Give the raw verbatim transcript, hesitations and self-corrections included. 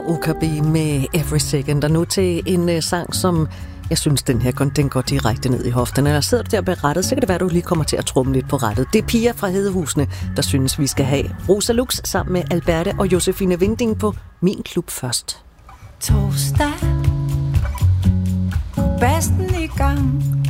Okabe med Every Second, og nu til en uh, sang, som jeg synes, den her den går direkte ned i hoften. Eller sidder du der bag rattet, så kan det være, at du lige kommer til at trumme lidt på rattet. Det er Pia fra Hedehusene, der synes, vi skal have Rosa Lux sammen med Alberte og Josefine Winding på Min Klub først. Torsdag, basten i gang,